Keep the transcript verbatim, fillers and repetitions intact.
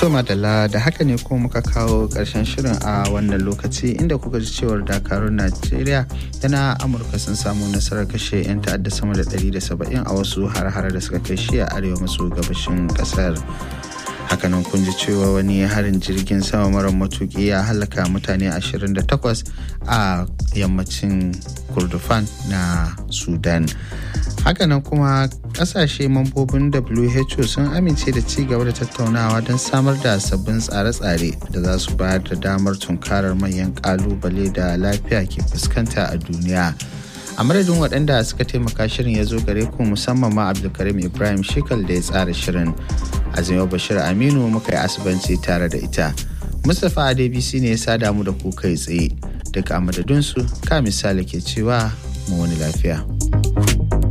To madalla da haka ne kuma muka kawo ƙarshen shirin a wannan lokaci inda kuka ji cewar dakarun Najeriya da na Amurka sun samu nasarar kashe 'yan ta'adda sama da ɗari da saba'in a wasu har-hare da suka kai shi a arewa maso gabashin ƙasar. Hakanan kun ji cewa wani harin jirgin sama mara matuƙi ya halaka mutane ashirin da takwas a yammacin Kordofan na Sudan. Hakanan kuma kasashe mambobin W H O sun amince da ci gaba da tattaunawa don samar da sabbin tsare-tsare da za su bayar da damar tunkarar manyan kalubale da lafiya ke fuskanta a duniya. A madadin waɗanda suka taimaka shirin ya zo gare ku musamman ma Abdulkarim Ibrahim Shikal da ya tsara shirin. Azima Bashir Aminu muka yi asibanci tare da ita. Mustapha Adebisi ne ya sada mu da ku kai tsaye. Duka a madadinsu ka misali ke cewa mu wani lafiya.